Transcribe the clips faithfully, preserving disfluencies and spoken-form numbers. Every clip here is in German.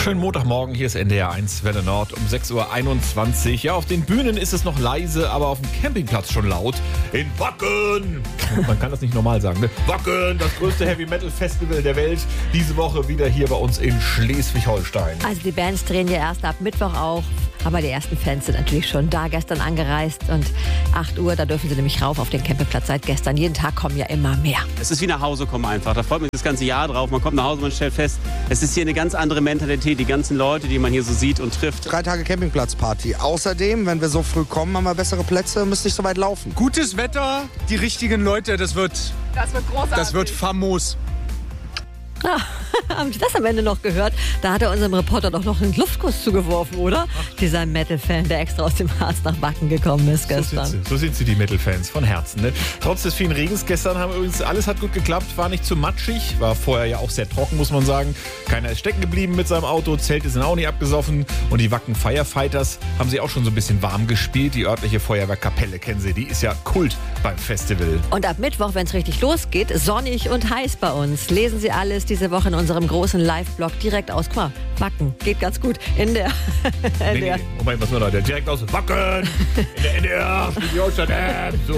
Schönen Montagmorgen, hier ist N D R eins Welle Nord um sechs Uhr einundzwanzig. Ja, auf den Bühnen ist es noch leise, aber auf dem Campingplatz schon laut. In Wacken! Man kann das nicht normal sagen, ne? Wacken, das größte Heavy-Metal-Festival der Welt. Diese Woche wieder hier bei uns in Schleswig-Holstein. Also die Bands drehen ja erst ab Mittwoch auf. Aber die ersten Fans sind natürlich schon da, gestern angereist. Und acht Uhr, da dürfen sie nämlich rauf auf den Campingplatz seit gestern. Jeden Tag kommen ja immer mehr. Es ist wie nach Hause kommen einfach. Da freut man sich das ganze Jahr drauf. Man kommt nach Hause, man stellt fest, es ist hier eine ganz andere Mentalität. Die ganzen Leute, die man hier so sieht und trifft. Drei Tage Campingplatzparty. Außerdem, wenn wir so früh kommen, haben wir bessere Plätze, müssen nicht so weit laufen. Gutes Wetter, die richtigen Leute, das wird, das wird großartig. Das wird famos. Ah, haben Sie das am Ende noch gehört? Da hat er unserem Reporter doch noch einen Luftkuss zugeworfen, oder? Dieser Metal-Fan, der extra aus dem Harz nach Wacken gekommen ist gestern. So sind sie, so sind sie die Metal-Fans von Herzen. Ne? Trotz des vielen Regens gestern haben übrigens alles hat gut geklappt, war nicht zu matschig, war vorher ja auch sehr trocken, muss man sagen. Keiner ist stecken geblieben mit seinem Auto, Zelte sind auch nicht abgesoffen und die Wacken Firefighters haben sie auch schon so ein bisschen warm gespielt. Die örtliche Feuerwehrkapelle kennen sie, die ist ja Kult beim Festival. Und ab Mittwoch, wenn es richtig losgeht, sonnig und heiß bei uns. Lesen Sie alles diese Woche in unserem großen Live-Blog direkt aus, guck mal, Wacken, geht ganz gut, in der nee, nee, Moment, was war da? Der direkt aus Wacken, in der N D R, Schleswig-Holstein, so.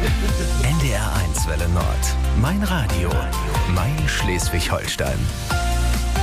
N D R eins Welle Nord, mein Radio, mein Schleswig-Holstein.